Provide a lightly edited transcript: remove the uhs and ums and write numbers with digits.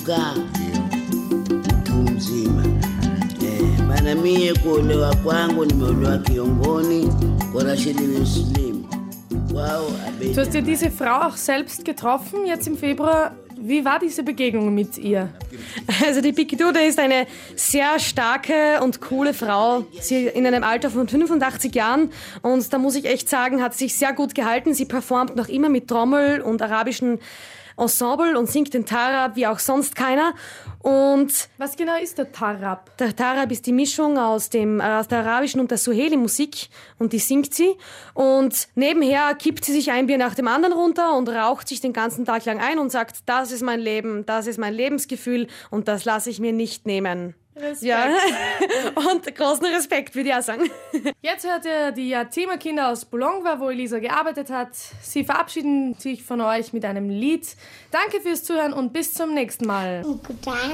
mzima. Maana mie kuolewa kwangu nimeolewa Kiongoni kwa Rashidi Muslim. Du hast ja diese Frau auch selbst getroffen, jetzt im Februar. Wie war diese Begegnung mit ihr? Also die Piki Duda ist eine sehr starke und coole Frau. Sie in einem Alter von 85 Jahren. Und da muss ich echt sagen, hat sich sehr gut gehalten. Sie performt noch immer mit Trommel und arabischen Ensemble und singt den Tarab wie auch sonst keiner. Und was genau ist der Tarab? Der Tarab ist die Mischung aus der arabischen und der Suheli-Musik und die singt sie. Und nebenher kippt sie sich ein Bier nach dem anderen runter und raucht sich den ganzen Tag lang ein und sagt, das ist mein Leben, das ist mein Lebensgefühl und das lasse ich mir nicht nehmen. Respekt. Ja, und großen Respekt, würde ich auch sagen. Jetzt hört ihr die Yatima-Kinder aus Bolongwa, wo Elisa gearbeitet hat. Sie verabschieden sich von euch mit einem Lied. Danke fürs Zuhören und bis zum nächsten Mal.